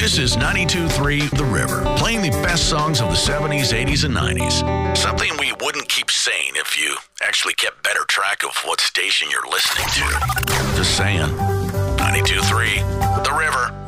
This is 92.3 The River, playing the best songs of the 70s, 80s, and 90s. Something we wouldn't keep saying if you actually kept better track of what station you're listening to. Just saying. 92.3